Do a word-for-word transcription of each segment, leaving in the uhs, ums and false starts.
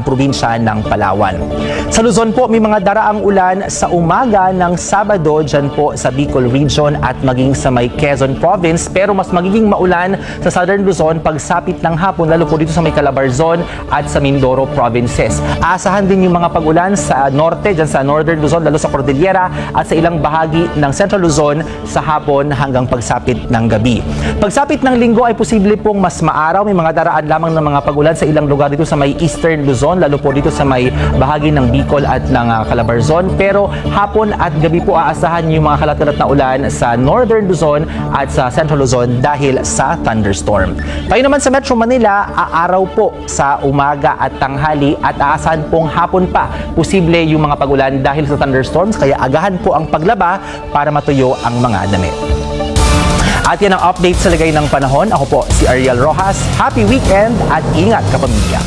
probinsya ng Palawan. Sa Luzon po, may mga daraang ulan sa umaga ng Sabado dyan po sa Bicol Region at maging sa may Quezon Province, pero mas magiging maulan sa Southern Luzon pagsapit ng hapon, lalo po dito sa may Calabarzon at sa Mindoro Provinces. Aasahan din yung mga pag-ulan sa norte, dyan sa Northern Luzon, lalo sa Cordillera at sa ilang bahagi ng Central Luzon sa hapon hanggang pagsapit ng gabi. Pagsapit ng linggo ay posible pong mas maaraw, may mga daraan lamang ng mga pag-ulan sa ilang lugar dito sa may Eastern Luzon, lalo po dito sa may bahagi ng Bicol at ng uh, Calabarzon. Pero hapon at gabi po aasahan yung mga kalat-kalat na ulan sa Northern Luzon at sa Central Luzon dahil sa thunderstorm. Tayo naman sa Metro Manila, aaraw po sa umaga at tanghali at aasahan pong hapon pa posible yung mga pag-ulan dahil sa thunderstorms, kaya agahan po ang paglaba para matuyo ang mga damit. At yan ang update sa lagay ng panahon. Ako po si Ariel Rojas. Happy weekend at ingat kapamilya.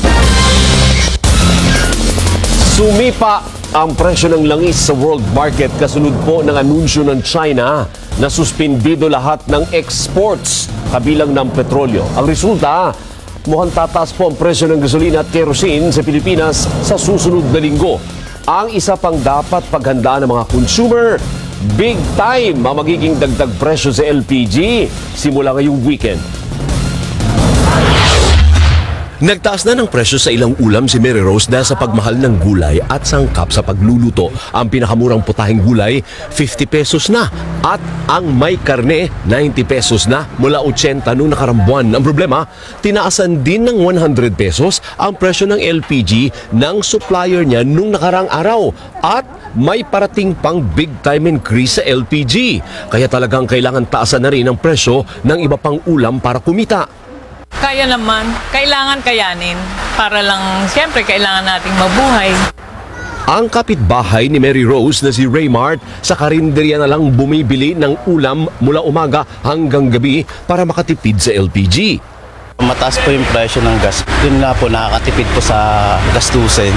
Sumipa ang presyo ng langis sa world market kasunod po ng anunsyo ng China na suspindido lahat ng exports kabilang ng petrolyo. Ang resulta, mukhang tataas po ang presyo ng gasolina at kerosene sa Pilipinas sa susunod na linggo. Ang isa pang dapat paghandaan ng mga consumer, big time ang magiging dagdag presyo sa L P G simula ngayong weekend. Nagtaas na ng presyo sa ilang ulam si Mary Rose dahil sa pagmahal ng gulay at sangkap sa pagluluto. Ang pinakamurang putahing gulay, fifty pesos na. At ang may karne, ninety pesos na mula eighty noong nakarang buwan. Ang problema, tinaasan din ng one hundred pesos ang presyo ng L P G ng supplier niya nung nakarang araw. At may parating pang big time increase sa L P G. Kaya talagang kailangan taasan na rin ang presyo ng iba pang ulam para kumita. Kaya naman, kailangan kayanin para lang, siyempre, kailangan nating mabuhay. Ang kapitbahay ni Mary Rose na si Raymart sa karinderya na lang bumibili ng ulam mula umaga hanggang gabi para makatipid sa L P G. Mataas po yung presyo ng gas. Yun nga po, nakakatipid po sa gastusin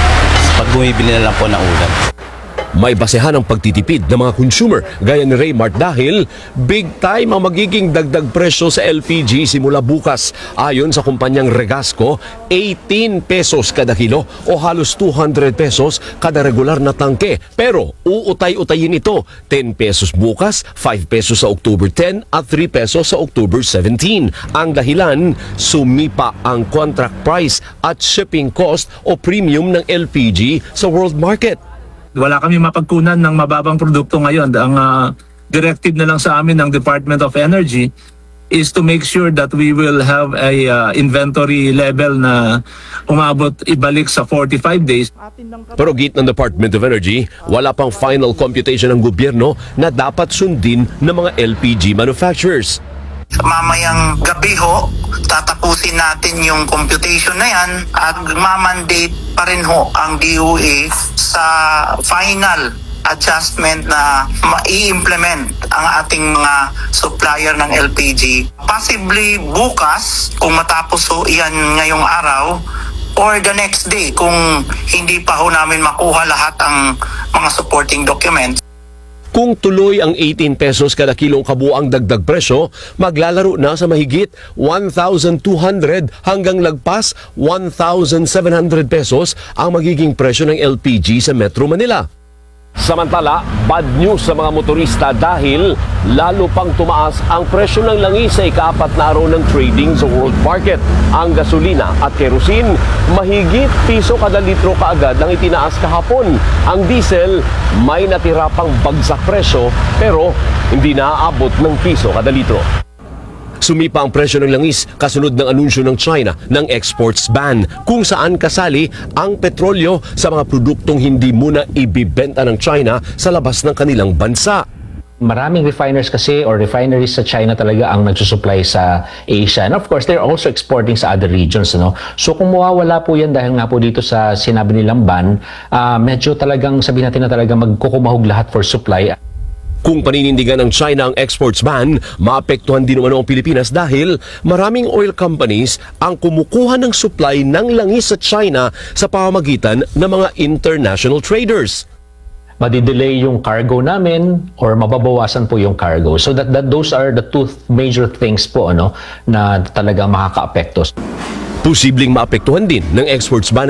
pag bumibili na lang po ng ulam. May basehan ang pagtitipid ng mga consumer gaya ni Raymart dahil big time ang magiging dagdag presyo sa L P G simula bukas. Ayon sa kumpanyang Regasco, eighteen pesos kada kilo o halos two hundred pesos kada regular na tangke. Pero uutay-utayin ito, ten pesos bukas, five pesos sa October ten at three pesos sa October seventeen. Ang dahilan, sumipa ang contract price at shipping cost o premium ng L P G sa world market. Wala kami mapagkunan ng mababang produkto ngayon. Ang uh, directive na lang sa amin ng Department of Energy is to make sure that we will have a uh, inventory level na umabot ibalik sa forty-five days. Pero git ng Department of Energy, wala pang final computation ng gobyerno na dapat sundin ng mga L P G manufacturers. Mamayang gabi ho, tatapusin natin yung computation na yan at mamandate pa rin ho ang D O A sa final adjustment na mai-implement ang ating mga supplier ng L P G. Possibly bukas, kung matapos ho yan ngayong araw, or the next day kung hindi pa ho namin makuha lahat ang mga supporting documents. Kung tuloy ang eighteen pesos kada kilong kabuang dagdag presyo, maglalaro na sa mahigit one thousand two hundred hanggang lagpas one thousand seven hundred pesos ang magiging presyo ng L P G sa Metro Manila. Samantala, bad news sa mga motorista dahil lalo pang tumaas ang presyo ng langis sa ikaapat na araw ng trading sa world market. Ang gasolina at kerosene, mahigit piso kada litro kaagad ang itinaas kahapon. Ang diesel, may natira pang bagsak presyo pero hindi naaabot ng piso kada litro. Sumipa ang presyo ng langis kasunod ng anunsyo ng China ng exports ban kung saan kasali ang petrolyo sa mga produktong hindi muna ibibenta ng China sa labas ng kanilang bansa. Maraming refiners kasi or refineries sa China talaga ang nagsusupply sa Asia. And of course, they're also exporting sa other regions. No? So kung mawawala po yan dahil nga po dito sa sinabi nilang ban, uh, medyo talagang sabihin natin na talaga magkukumahog lahat for supply. Kung paninindigan ng China ang exports ban, maapektuhan din naman ang Pilipinas dahil maraming oil companies ang kumukuha ng supply ng langis sa China sa pamamagitan ng mga international traders. Madidelay yung cargo namin or mababawasan po yung cargo. So that, that those are the two major things po ano na talagang makakaapekto. Posibleng maapektuhan din ng exports ban